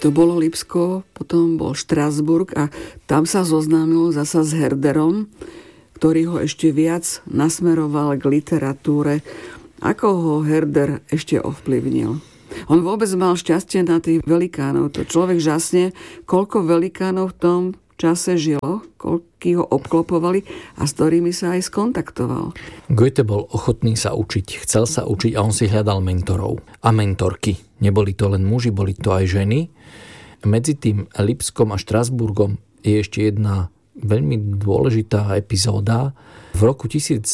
To bolo Lipsko, potom bol Štrasburg a tam sa zoznámil zasa s Herderom, ktorý ho ešte viac nasmeroval k literatúre. Ako ho Herder ešte ovplyvnil? On vôbec mal šťastie na tých velikánov. To človek žasne, koľko velikánov v tom čase žilo, koľký ho obklopovali a s ktorými sa aj skontaktoval. Goethe bol ochotný sa učiť, chcel sa učiť a on si hľadal mentorov a mentorky. Neboli to len muži, boli to aj ženy. Medzi tým Lipskom a Štrasburgom je ešte jedna veľmi dôležitá epizóda. V roku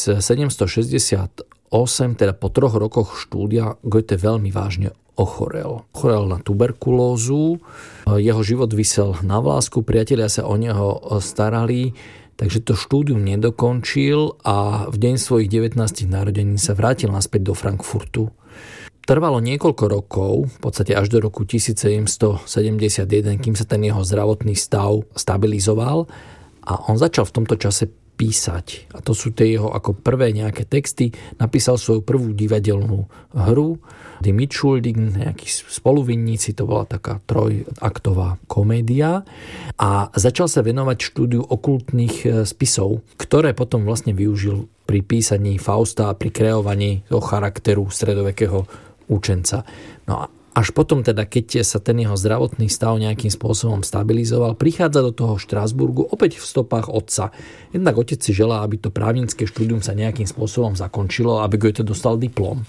1768, teda po 3 rokoch štúdia, Goethe veľmi vážne ochorel. Ochorel na tuberkulózu, jeho život visel na vlásku, priatelia sa o neho starali, takže to štúdium nedokončil a v deň svojich 19 narodenín sa vrátil naspäť do Frankfurtu. Trvalo niekoľko rokov, v podstate až do roku 1771, kým sa ten jeho zdravotný stav stabilizoval a on začal v tomto čase písať. A to sú tie jeho ako prvé nejaké texty. Napísal svoju prvú divadelnú hru Die Mitschuldigen, nejakí spoluvinníci, to bola taká 3-aktová komédia a začal sa venovať štúdiu okultných spisov, ktoré potom vlastne využil pri písaní Fausta a pri kreovaní toho charakteru stredovekého učenca. No a až potom teda, keď sa ten jeho zdravotný stav nejakým spôsobom stabilizoval, prichádza do toho Štrasburgu opäť v stopách otca. Jednak otec si želá, aby to právnické štúdium sa nejakým spôsobom zakončilo, aby Goethe dostal diplom.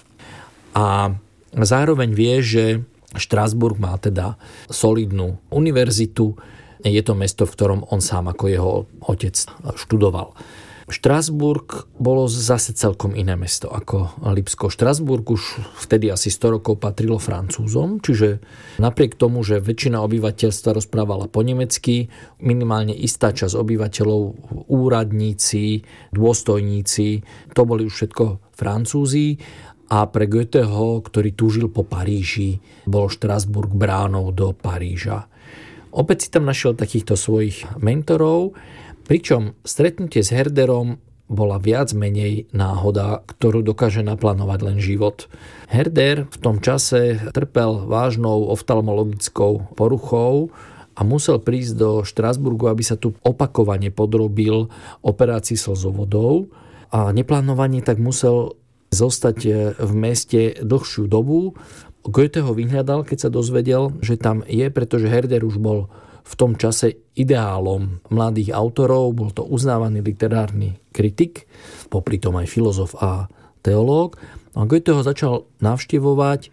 A zároveň vie, že Štrasburg má teda solidnú univerzitu. Je to mesto, v ktorom on sám ako jeho otec študoval. Štrasburg bolo zase celkom iné mesto ako Lipsko. Štrasburg už vtedy asi 100 rokov patrilo Francúzom, čiže napriek tomu, že väčšina obyvateľstva rozprávala po nemecky, minimálne istá časť obyvateľov, úradníci, dôstojníci, to boli už všetko Francúzi a pre Goetheho, ktorý túžil po Paríži, bol Štrasburg bránou do Paríža. Opäť si tam našiel takýchto svojich mentorov, pričom stretnutie s Herderom bola viac menej náhoda, ktorú dokáže naplánovať len život. Herder v tom čase trpel vážnou oftalmologickou poruchou a musel prísť do Štrasburgu, aby sa tu opakovane podrobil operácii slzovodov a neplánovane tak musel zostať v meste dlhšiu dobu. Goethe ho vyhľadal, keď sa dozvedel, že tam je, pretože Herder už bol v tom čase ideálom mladých autorov, bol to uznávaný literárny kritik, popri tom aj filozof a teológ. A Goethe ho začal navštevovať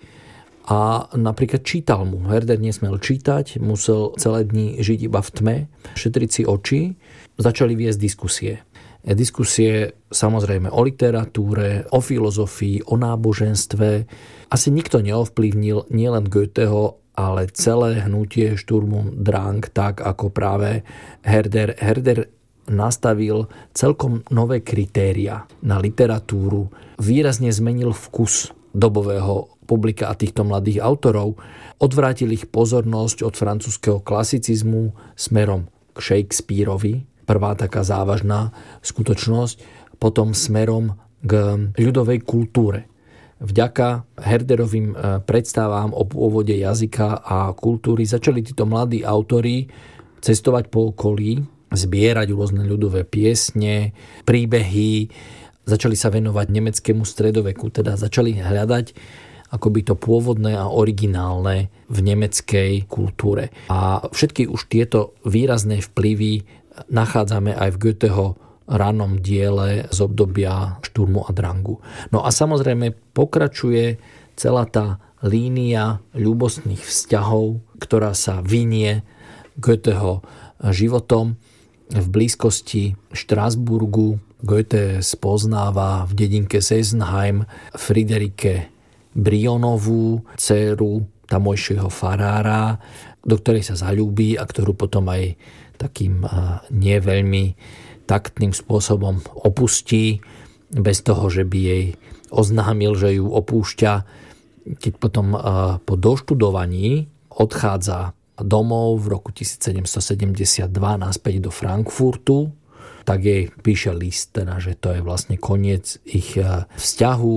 a napríklad čítal mu. Herder nesmel čítať, musel celé dni žiť iba v tme, šetriť si oči. Začali viesť diskusie. Diskusie samozrejme o literatúre, o filozofii, o náboženstve. Asi nikto neovplyvnil nielen Goetheho, ale celé hnutie Sturm und Drang tak, ako práve Herder. Herder nastavil celkom nové kritéria na literatúru. Výrazne zmenil vkus dobového publika a týchto mladých autorov. Odvrátil ich pozornosť od francúzskeho klasicizmu smerom k Shakespeareovi. Prvá taká závažná skutočnosť. Potom smerom k ľudovej kultúre. Vďaka Herderovým predstavám o pôvode jazyka a kultúry začali títo mladí autori cestovať po okolí, zbierať rôzne ľudové piesne, príbehy, začali sa venovať nemeckému stredoveku, teda začali hľadať akoby to pôvodné a originálne v nemeckej kultúre. A všetky už tieto výrazné vplyvy nachádzame aj v Goetheho ranom diele z obdobia Šturmu a Drangu. No a samozrejme pokračuje celá tá línia ľúbostných vzťahov, ktorá sa vinie Goetheho životom. V blízkosti Štrasburgu Goethe spoznáva v dedinke Sesenheim Friederike Brionovú, dcéru tamojšieho farára, do ktorej sa zaľúbi a ktorú potom aj takým neveľmi taktným spôsobom opustí, bez toho, že by jej oznámil, že ju opúšťa. Keď potom po doštudovaní odchádza domov v roku 1772 naspäť do Frankfurtu, tak jej píše list, teda, že to je vlastne koniec ich vzťahu.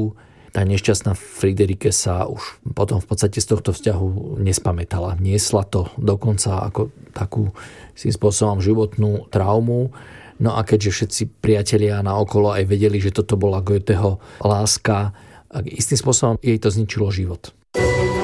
tá nešťastná Friederike sa už potom v podstate z tohto vzťahu nespamätala. Niesla to dokonca ako takú svým spôsobom životnú traumu. No a keďže všetci priatelia naokolo aj vedeli, že toto bola Goetheho láska, istým spôsobom jej to zničilo život.